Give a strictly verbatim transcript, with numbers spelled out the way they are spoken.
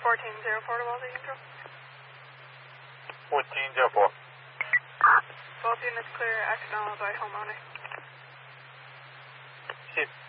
fourteen zero four to Walter Control. fourteen zero four. Both units clear, action on by homeowner. Shit.